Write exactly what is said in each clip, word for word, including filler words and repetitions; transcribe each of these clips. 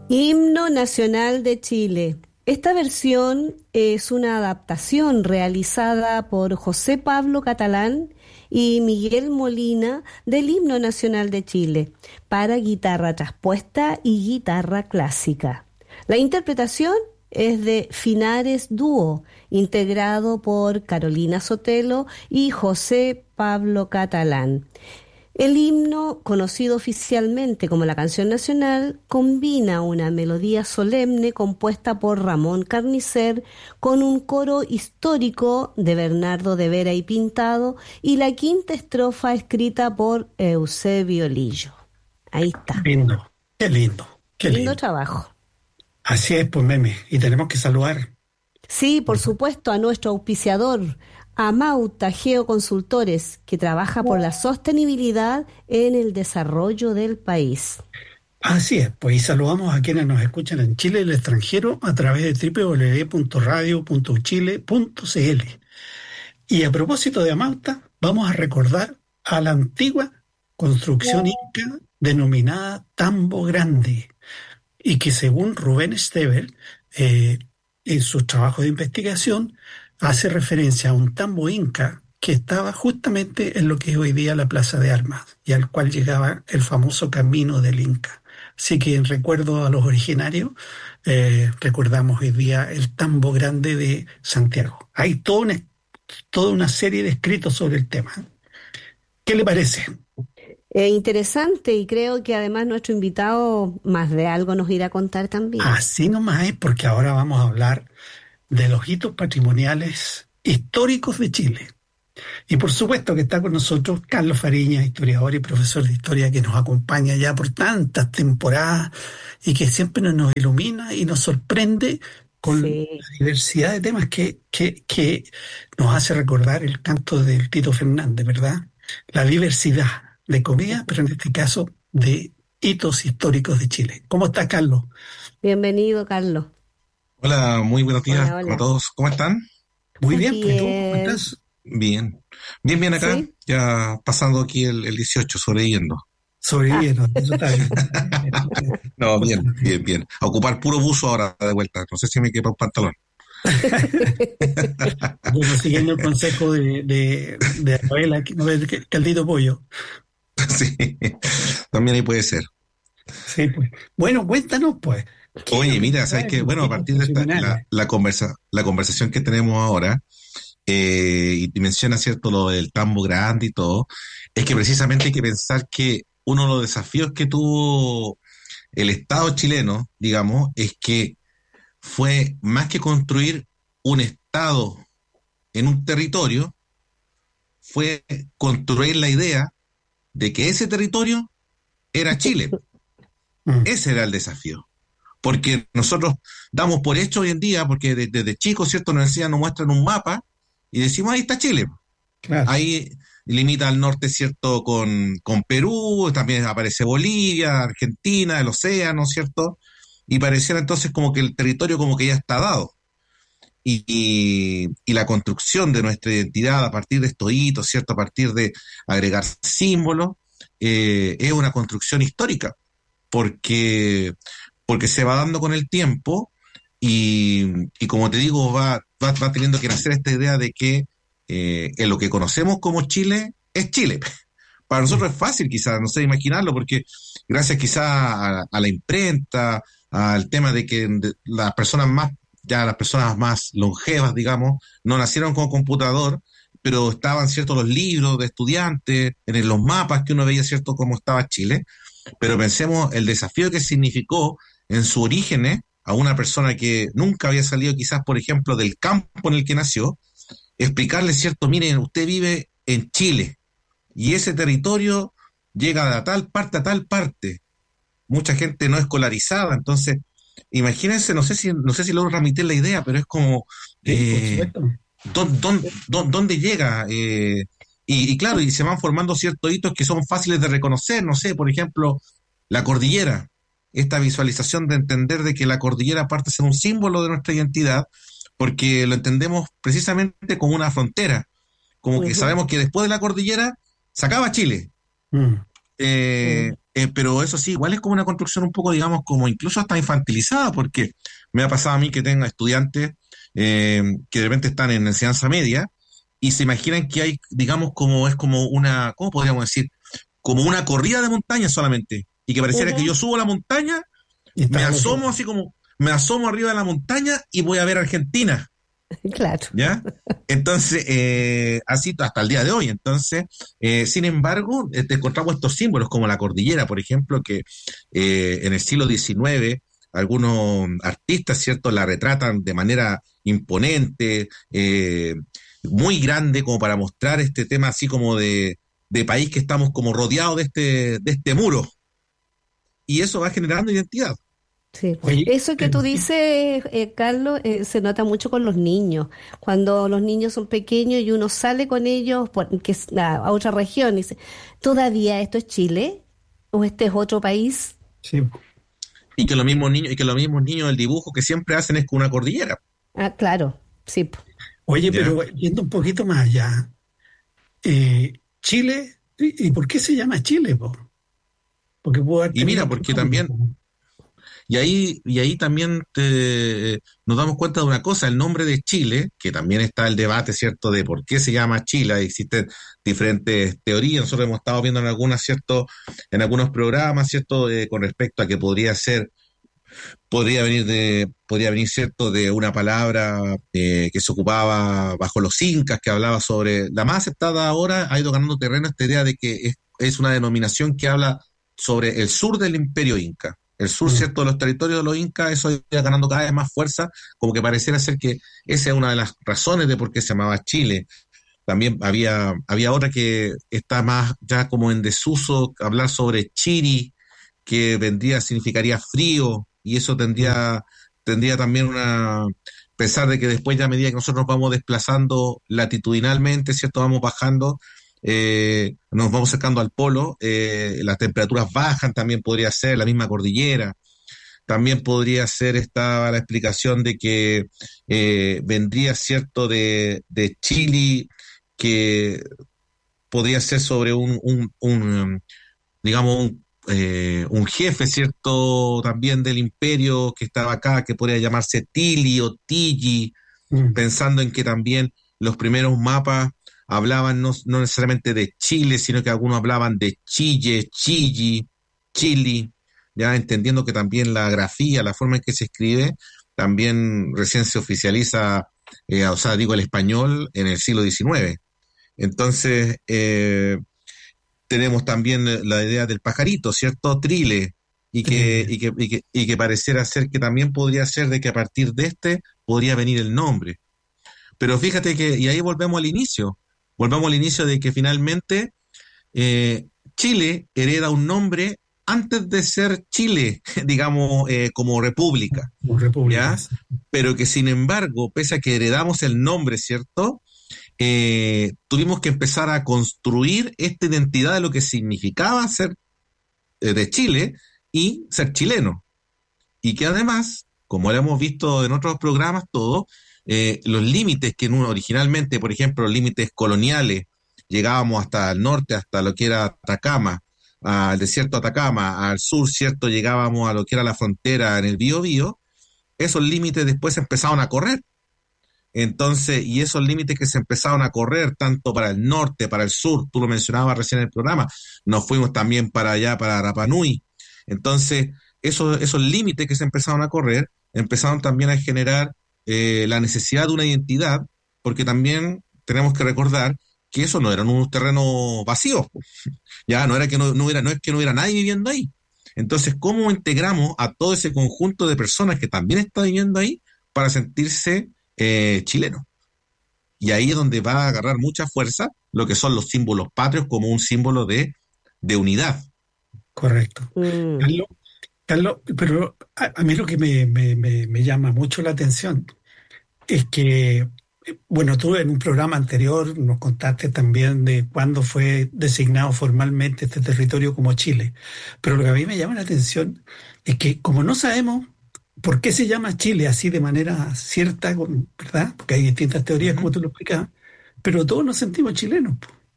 Himno Nacional de Chile. Esta versión es una adaptación realizada por José Pablo Catalán y Miguel Molina del Himno Nacional de Chile para guitarra traspuesta y guitarra clásica. La interpretación es de Finares Dúo, integrado por Carolina Sotelo y José Pablo Catalán. El himno, conocido oficialmente como la canción nacional, combina una melodía solemne compuesta por Ramón Carnicer con un coro histórico de Bernardo de Vera y Pintado y la quinta estrofa escrita por Eusebio Lillo. Ahí está. Lindo, qué lindo, qué Lindo lindo. trabajo. Así es, pues, meme. Y tenemos que saludar. Sí, por supuesto, a nuestro auspiciador, a Mauta Geoconsultores, que trabaja por la sostenibilidad en el desarrollo del país. Así es, pues, y saludamos a quienes nos escuchan en Chile y el extranjero a través de doble u doble u doble u punto radio punto chile punto c l. Y a propósito de Amauta, vamos a recordar a la antigua construcción inca denominada Tambo Grande, y que según Rubén Stever, eh, en sus trabajos de investigación, hace referencia a un tambo inca que estaba justamente en lo que es hoy día la Plaza de Armas y al cual llegaba el famoso Camino del Inca. Así que en recuerdo a los originarios, eh, recordamos hoy día el Tambo Grande de Santiago. Hay toda una, toda una serie de escritos sobre el tema. ¿Qué le parece? Eh, interesante y creo que además nuestro invitado más de algo nos irá a contar también. Así nomás es, porque ahora vamos a hablar de los hitos patrimoniales históricos de Chile. Y por supuesto que está con nosotros Carlos Fariña, historiador y profesor de historia que nos acompaña ya por tantas temporadas y que siempre nos, nos ilumina y nos sorprende con Sí. la diversidad de temas que, que, que nos hace recordar el canto del Tito Fernández, ¿verdad? La diversidad de comida, pero en este caso de hitos históricos de Chile. ¿Cómo está, Carlos? Bienvenido, Carlos. Hola, muy buenos días Hola, a hola. todos. ¿Cómo están? Muy bien, pues ¿tú cómo Bien. estás? Bien. Bien, bien acá. ¿Sí? Ya pasando aquí el, el dieciocho, sobreviviendo. Ah, Sobreviviendo, eso está bien. Eso es No, bien, importante. bien, bien. A ocupar puro buzo ahora de vuelta. No sé si me quepa un pantalón. Bueno, siguiendo el consejo de, de, de Rafaela, que no es que- caldito pollo. Sí, también ahí puede ser. Sí, pues. Bueno, cuéntanos, pues, ¿qué es lo Oye, que mira, te sabes trae que, los bueno, a hitos partir de esta, la, patrimoniales? la conversa, la conversación que tenemos ahora, eh, y te menciona, cierto, lo del tambo grande y todo, es que precisamente hay que pensar que uno de los desafíos que tuvo el Estado chileno, digamos, es que fue más que construir un Estado en un territorio, fue construir la idea de que ese territorio era Chile. Mm, Ese era el desafío. Porque nosotros damos por hecho hoy en día, porque desde, desde chicos, ¿cierto? Nos enseñan, nos muestran un mapa y decimos, ahí está Chile. claro. Ahí limita al norte, ¿cierto? Con, con Perú, también aparece Bolivia, Argentina, el océano, ¿cierto? Y pareciera entonces como que el territorio como que ya está dado. Y, y, y la construcción de nuestra identidad a partir de estos hitos, ¿cierto? A partir de agregar símbolos, eh, es una construcción histórica, porque, porque se va dando con el tiempo y, y como te digo, va, va, va teniendo que nacer esta idea de que eh, en lo que conocemos como Chile es Chile. Para Mm, nosotros es fácil quizás, no sé, imaginarlo, porque gracias quizás a, a la imprenta, al tema de que de, las personas más, ya las personas más longevas, digamos, no nacieron con computador, pero estaban, cierto, los libros de estudiantes, en los mapas que uno veía, cierto, cómo estaba Chile. Pero pensemos el desafío que significó en su origen, ¿eh? A una persona que nunca había salido quizás, por ejemplo, del campo en el que nació, explicarle, cierto, miren, usted vive en Chile y ese territorio llega de tal parte a tal parte. Mucha gente no escolarizada, entonces, imagínense, no sé si, no sé si logro transmitir la idea, pero es como, sí, por eh, supuesto. ¿dónde, dónde, dónde llega? Eh, y, y claro, y se van formando ciertos hitos que son fáciles de reconocer, no sé, por ejemplo, la cordillera, esta visualización de entender de que la cordillera parte de ser un símbolo de nuestra identidad, porque lo entendemos precisamente como una frontera, como que ujú, sabemos que después de la cordillera se acaba Chile. Mm, Eh, mm. Eh, pero eso sí, igual es como una construcción un poco, digamos, como incluso hasta infantilizada, porque me ha pasado a mí que tengo estudiantes eh, que de repente están en enseñanza media y se imaginan que hay, digamos, como es como una, ¿cómo podríamos decir? Como una corrida de montaña solamente, y que pareciera que yo Ujú. subo la montaña, Y me está al otro asomo lado. así como, me asomo arriba de la montaña y voy a ver Argentina. Claro. ¿Ya? Entonces, eh, así hasta el día de hoy. Entonces, eh, sin embargo, eh, te encontramos estos símbolos como la cordillera, por ejemplo, que eh, en el siglo diecinueve algunos artistas, ¿cierto?, la retratan de manera imponente, eh, muy grande, como para mostrar este tema así como de, de país que estamos como rodeados de este, de este muro. Y eso va generando identidad. Sí, Oye, eso que tú pero dices, eh, Carlos, eh, se nota mucho con los niños. Cuando los niños son pequeños y uno sale con ellos por, que es a, a otra región y dice, ¿todavía esto es Chile? ¿O este es otro país? sí. Y que los mismos niños, y que los mismos niños el dibujo que siempre hacen es con una cordillera. Ah, claro, sí. po. Oye, ¿Ya? pero yendo un poquito más allá, eh, Chile, ¿y, y por qué se llama Chile, po? Porque pudo haber Y tenido mira, otro porque nombre, también, po. y ahí, y ahí también te- nos damos cuenta de una cosa, el nombre de Chile, que también está el debate, ¿cierto?, de por qué se llama Chile, existen diferentes teorías, nosotros hemos estado viendo en algunas, ¿cierto?, en algunos programas, ¿cierto?, eh, con respecto a que podría ser, podría venir de, podría venir, ¿cierto?, de una palabra eh, que se ocupaba bajo los incas, que hablaba sobre, la más aceptada ahora ha ido ganando terreno esta idea de que es, es una denominación que habla sobre el sur del imperio inca. El sur, Mm. ¿cierto?, de los territorios de los incas, eso iba ganando cada vez más fuerza, como que pareciera ser que esa es una de las razones de por qué se llamaba Chile. También había, había otra que está más ya como en desuso, hablar sobre chiri, que vendría, significaría frío, y eso Mm. tendría, tendría también una, pensar de que después ya a medida que nosotros nos vamos desplazando latitudinalmente, ¿cierto? Vamos bajando, eh, nos vamos acercando al polo, eh, las temperaturas bajan, también podría ser la misma cordillera. También podría ser esta la explicación de que eh, vendría, ¿cierto?, de, de Chile, que podría ser sobre un, un, un um, digamos, un, eh, un jefe, ¿cierto?, también del imperio que estaba acá, que podría llamarse Tili o Tigi, Mm. pensando en que también los primeros mapas hablaban no, no necesariamente de Chile, sino que algunos hablaban de Chille, Chilli, Chili, ya entendiendo que también la grafía, la forma en que se escribe, también recién se oficializa, eh, o sea, digo el español en el siglo diecinueve. Entonces, eh, tenemos también la idea del pajarito, ¿cierto? Trile, y que, Trile. y que, y que, y que pareciera ser que también podría ser de que a partir de este podría venir el nombre. Pero fíjate que, y ahí volvemos al inicio, volvemos al inicio de que finalmente eh, Chile hereda un nombre antes de ser Chile, digamos, eh, como república, Como ¿ya? repúblicas. Pero que sin embargo, pese a que heredamos el nombre, ¿cierto? Eh, tuvimos que empezar a construir esta identidad de lo que significaba ser eh, de Chile y ser chileno. Y que además, como lo hemos visto en otros programas, todo, eh, los límites que uno originalmente, por ejemplo, los límites coloniales, llegábamos hasta el norte, hasta lo que era Atacama, al desierto de Atacama, al sur, ¿cierto? Llegábamos a lo que era la frontera en el Biobío, esos límites después empezaron a correr. Entonces, y esos límites que se empezaron a correr, tanto para el norte, para el sur, tú lo mencionabas recién en el programa, nos fuimos también para allá, para Rapa Nui. Entonces, esos, esos límites que se empezaron a correr, empezaron también a generar eh, la necesidad de una identidad, porque también tenemos que recordar que eso no eran unos terrenos vacíos, po. Ya no era que no, no, hubiera, no es que no hubiera nadie viviendo ahí. Entonces, ¿cómo integramos a todo ese conjunto de personas que también está viviendo ahí para sentirse eh, chileno? Y ahí es donde va a agarrar mucha fuerza lo que son los símbolos patrios como un símbolo de, de unidad. Correcto. Mm. Carlos, Carlos, pero a, a mí lo que me, me, me, me llama mucho la atención es que, eh, bueno, tú en un programa anterior nos contaste también de cuándo fue designado formalmente este territorio como Chile. Pero lo que a mí me llama la atención es que como no sabemos por qué se llama Chile así de manera cierta, con- ¿verdad? Porque hay distintas teorías, como Ujú. tú lo explicas, pero todos nos sentimos chilenos, po.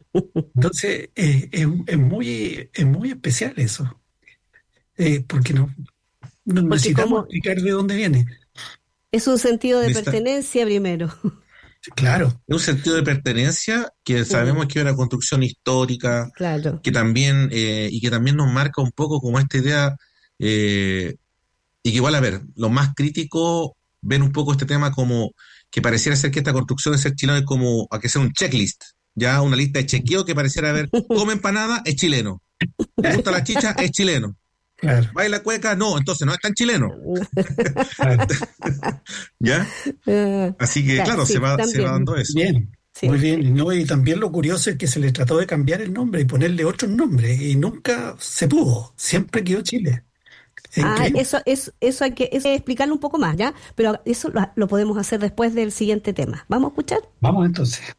Entonces, eh, es, es muy, es muy especial eso, eh, porque no, no Porque necesitamos como explicar de dónde viene. es un sentido de Necesita- pertenencia primero. Claro, Es un sentido de pertenencia que Mm, sabemos que es una construcción histórica, claro. que también, eh, y que también nos marca un poco como esta idea, eh, y que igual, a ver, los más críticos ven un poco este tema como que pareciera ser que esta construcción de ser chileno es como a que sea un checklist, ya una lista de chequeo que pareciera ver, come empanada, es chileno, le gusta la chicha, es chileno, claro, baila cueca, no, entonces no es tan chileno, claro. Ah, ¿ya? Así que, claro, claro, se sí, va, se va también. dando eso. Bien, muy Sí. bien. Y, no, y también lo curioso es que se le trató de cambiar el nombre y ponerle otro nombre y nunca se pudo. Siempre quedó Chile. Es Ah, increíble. eso, es, eso hay que, eso hay que explicarlo un poco más, ¿ya? Pero eso lo, lo podemos hacer después del siguiente tema. ¿Vamos a escuchar? Vamos entonces.